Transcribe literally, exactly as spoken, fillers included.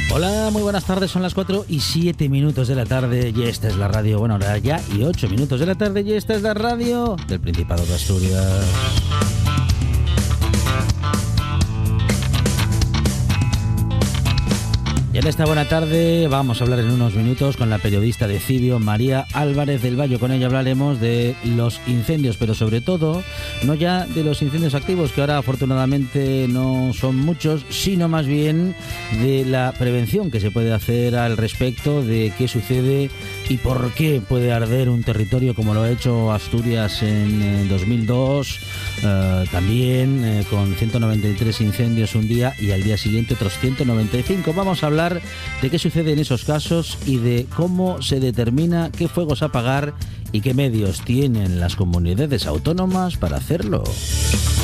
Hola, muy buenas tardes, son las cuatro y siete minutos de la tarde y esta es la radio, bueno, ahora ya y ocho minutos de la tarde y esta es la radio del Principado de Asturias. Y en esta buena tarde vamos a hablar en unos minutos con la periodista de Cibio, María Álvarez del Valle. Con ella hablaremos de los incendios, pero sobre todo, no ya de los incendios activos, que ahora afortunadamente no son muchos, sino más bien de la prevención que se puede hacer al respecto de qué sucede y por qué puede arder un territorio como lo ha hecho Asturias en dos mil dos, eh, también eh, con ciento noventa y tres incendios un día y al día siguiente otros ciento noventa y cinco. Vamos a hablar de qué sucede en esos casos y de cómo se determina qué fuegos apagar y qué medios tienen las comunidades autónomas para hacerlo.